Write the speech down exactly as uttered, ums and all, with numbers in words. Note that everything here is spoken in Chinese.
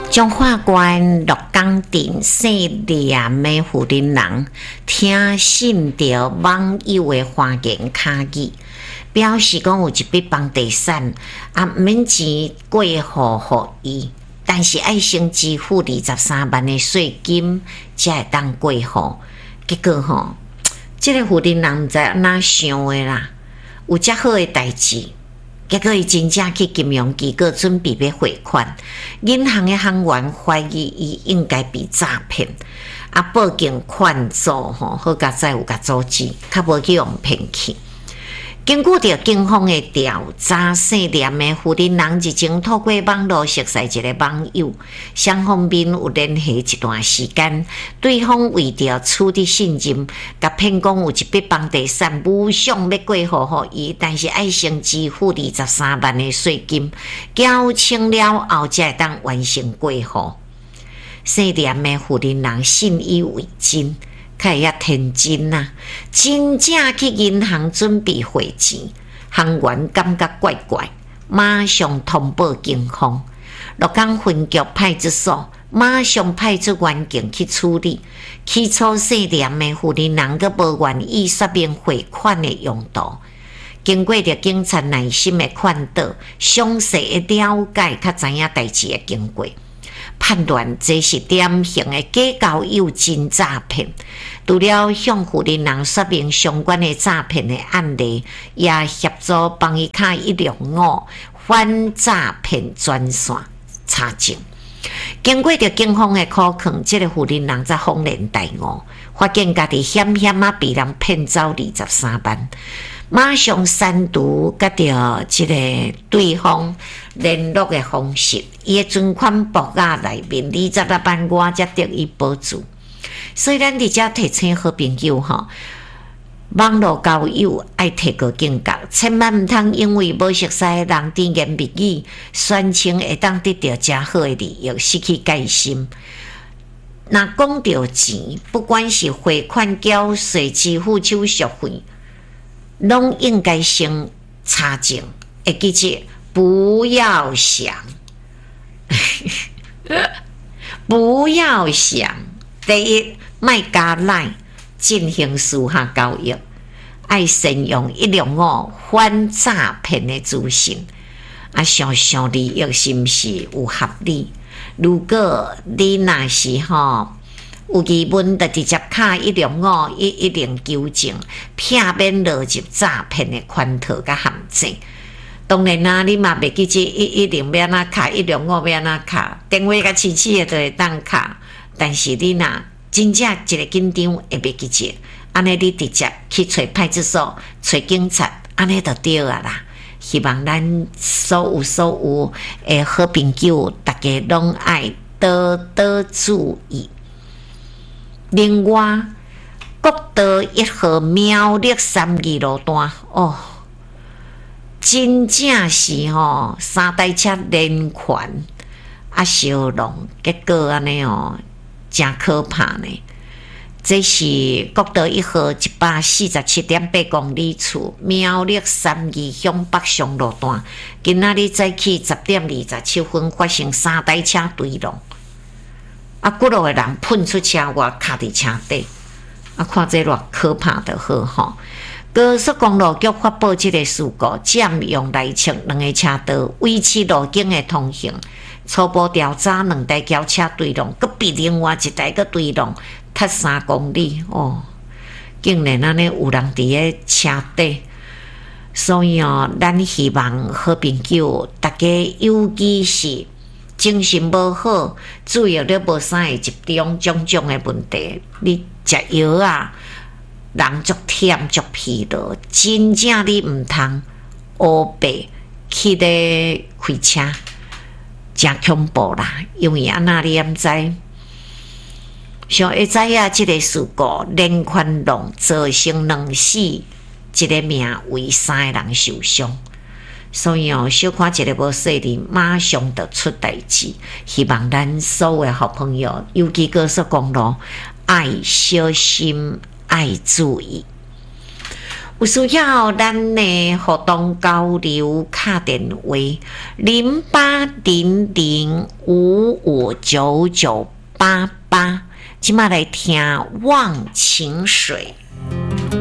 中华县鹿港镇姓廉的富林人听信着网友的花言巧语，表示讲有一笔房地产啊，毋免钱过户互伊，但是爱先支付二十三万的税金才会当过户。结果吼，这个富林人毋知安怎想的啦，有遮好的代志。结果伊真正去金融机构准备要汇款，银行的行员怀疑伊应该被诈骗，啊报警劝阻吼，好佳哉有甲阻止，较无去用骗去。经过着警方的调查，姓廉的富林人日前透过网络熟识一个网友，双方面有联系一段时间，对方为着取得信任，甲骗讲有一笔房地产无偿要过户互伊，但是爱先支付二十三万的税金，缴清了后才会当完成过户。姓廉的富林人信以为真。较会遐天真啊！真正去银行准备汇钱，行员感觉怪怪，马上通报警方。鹿港分局派出所马上派出员警去处理。起初姓廉的富林人阁无愿意说明汇款的用途，经过着警察耐心的劝导，详细的了解，较知影代志的经过。判断这是典型的假交友真诈骗，除了向富林人说明相关的诈骗的案例，也协助帮伊卡一六五反诈骗专线查证。经过着警方的考劝，这个富林人才恍然大悟，发现家己险险啊被人骗走二十三万。马上删除甲着即个对方联络的方式，伊的存款簿仔内面二十六万外才得以保住。所以咱伫遮提醒好朋友吼，网络交友爱提高警觉，千万毋通因为无熟悉的人甜言蜜语，宣称会当得到诚好的利益，失去戒心。若讲到钱，不管是汇款、缴税、支付手续费，拢应该先查证，会记住不要想，不要想。第一，莫加赖进行私下交易，爱善用一六五反诈骗的资讯，啊，想想利益是毋是有合理？如果你若是吼，有疑问，就直接卡一六五一一零纠正，避免落入诈骗的圈套甲陷阱。当然啦、啊，你嘛袂记这一一零要安怎卡，一六五要安怎卡，电话甲试试的就会当卡。但是你若真正一个紧张会袂记这，安尼你直接去找派出所、找警察，安尼就对啊啦。希望咱所有所有的好朋友，大家拢爱多多注意。另外，国道一号苗栗三义路段哦，真正是吼、哦、三台车连环啊相撞，结果安尼哦，真可怕呢。这是国道一号一百四十七点八公里处苗栗三义向北上路段，今仔日早起十点二十七分发生三台车对撞。啊，几落个人喷出车外，卡伫车底，啊，看这偌可怕的好吼！高速公路局发布这个事故，占用内侧两个车道，维持路径的通行。初步调查，两台轿车对撞，佮比另外一台佮对撞，踢三公里哦！竟然安尼有人伫个车底，所以哦，咱希望好朋友，大家尤其是精神无好，注意了无啥会集中种种的问题。你食药啊，人足忝足疲劳，真正你毋通乌白去咧开车，真恐怖啦！因为安那你毋知，像会知影即个事故连环浪造成两死，一个命为三个人受伤。所以哦，小看一个无细哩，马上就出代志。希望咱所有的好朋友，尤其高速公路，爱小心，爱注意。 有需要咱呢互动交流打电话零八零零五五九九八八，即马来听忘情水。